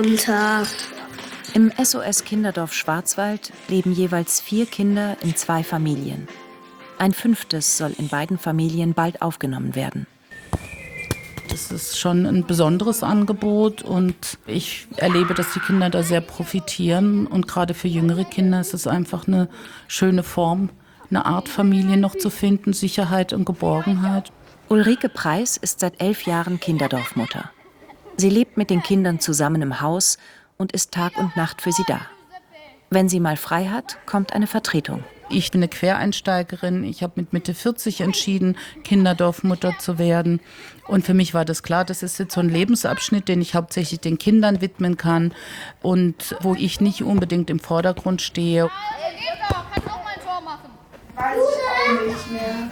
runter. Im SOS Kinderdorf Schwarzwald leben jeweils 4 Kinder in 2 Familien. Ein 5. soll in beiden Familien bald aufgenommen werden. Das ist schon ein besonderes Angebot und ich erlebe, dass die Kinder da sehr profitieren. Und gerade für jüngere Kinder ist es einfach eine schöne Form, eine Art Familie noch zu finden, Sicherheit und Geborgenheit. Ulrike Preis ist seit 11 Jahren Kinderdorfmutter. Sie lebt mit den Kindern zusammen im Haus und ist Tag und Nacht für sie da. Wenn sie mal frei hat, kommt eine Vertretung. Ich bin eine Quereinsteigerin. Ich habe mit Mitte 40 entschieden, Kinderdorfmutter zu werden. Und für mich war das klar, das ist jetzt so ein Lebensabschnitt, den ich hauptsächlich den Kindern widmen kann und wo ich nicht unbedingt im Vordergrund stehe. Eva, kannst du auch mal ein Tor machen? Weiß ich auch nicht mehr.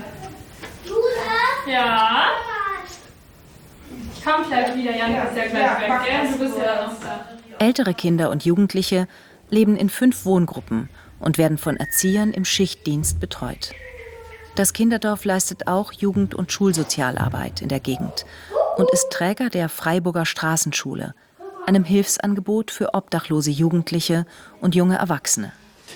Ja. Ich komm gleich wieder, Jan, du bist ja gleich weg, gell? Du bist ja noch da. Ältere Kinder und Jugendliche leben in 5 Wohngruppen und werden von Erziehern im Schichtdienst betreut. Das Kinderdorf leistet auch Jugend- und Schulsozialarbeit in der Gegend und ist Träger der Freiburger Straßenschule, einem Hilfsangebot für obdachlose Jugendliche und junge Erwachsene.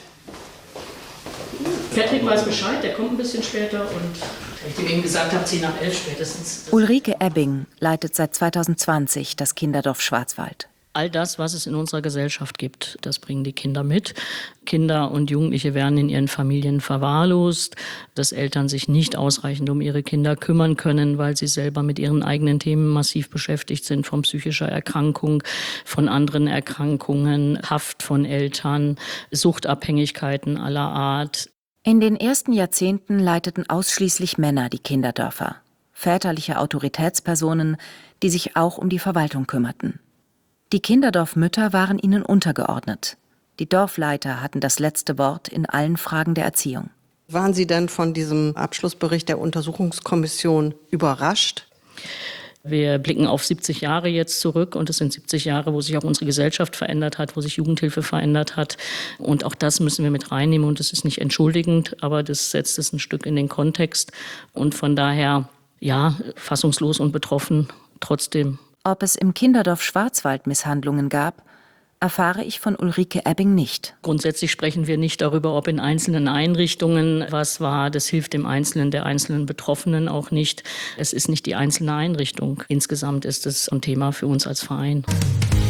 Patrick weiß Bescheid, der kommt ein bisschen später und ich dem eben gesagt habe, 10 nach 11 spätestens. Ulrike Ebbing leitet seit 2020 das Kinderdorf Schwarzwald. All das, was es in unserer Gesellschaft gibt, das bringen die Kinder mit. Kinder und Jugendliche werden in ihren Familien verwahrlost, dass Eltern sich nicht ausreichend um ihre Kinder kümmern können, weil sie selber mit ihren eigenen Themen massiv beschäftigt sind, von psychischer Erkrankung, von anderen Erkrankungen, Haft von Eltern, Suchtabhängigkeiten aller Art. In den ersten Jahrzehnten leiteten ausschließlich Männer die Kinderdörfer, väterliche Autoritätspersonen, die sich auch um die Verwaltung kümmerten. Die Kinderdorfmütter waren ihnen untergeordnet. Die Dorfleiter hatten das letzte Wort in allen Fragen der Erziehung. Waren Sie denn von diesem Abschlussbericht der Untersuchungskommission überrascht? Wir blicken auf 70 Jahre jetzt zurück und es sind 70 Jahre, wo sich auch unsere Gesellschaft verändert hat, wo sich Jugendhilfe verändert hat. Und auch das müssen wir mit reinnehmen und das ist nicht entschuldigend, aber das setzt es ein Stück in den Kontext. Und von daher, ja, fassungslos und betroffen trotzdem. Ob es im Kinderdorf Schwarzwald Misshandlungen gab, erfahre ich von Ulrike Ebbing nicht. Grundsätzlich sprechen wir nicht darüber, ob in einzelnen Einrichtungen was war. Das hilft dem Einzelnen, der einzelnen Betroffenen auch nicht. Es ist nicht die einzelne Einrichtung. Insgesamt ist es ein Thema für uns als Verein.